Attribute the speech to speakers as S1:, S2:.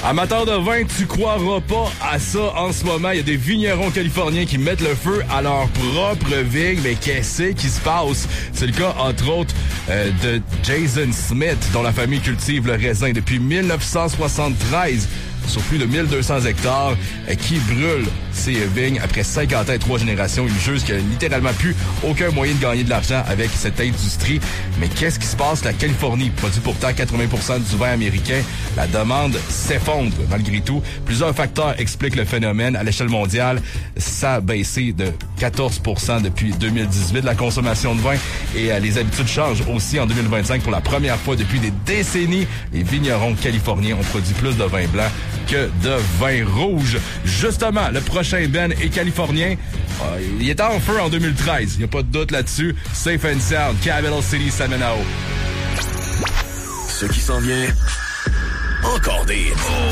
S1: Amateur de vin, tu croiras pas à ça en ce moment. Il y a des vignerons californiens qui mettent le feu à leur propre vigne. Mais qu'est-ce qui se passe? C'est le cas, entre autres, de Jason Smith, dont la famille cultive le raisin depuis 1973 sur plus de 1200 hectares, qui brûle ses vignes après 50 ans et 3 générations. Il juge qu'il n'y a littéralement plus aucun moyen de gagner de l'argent avec cette industrie. Mais qu'est-ce qui se passe? La Californie produit pourtant 80% du vin américain. La demande s'effondre malgré tout. Plusieurs facteurs expliquent le phénomène. À l'échelle mondiale, ça a baissé de 14% depuis 2018, la consommation de vin. Et les habitudes changent aussi en 2025. Pour la première fois depuis des décennies, les vignerons californiens ont produit plus de vin blanc que de vin rouge. Justement, le prochain Ben est californien. Il était en feu en 2013. Il n'y a pas de doute là-dessus. Safe and Sound, Capital City, Seminole.
S2: Ce qui s'en vient, encore des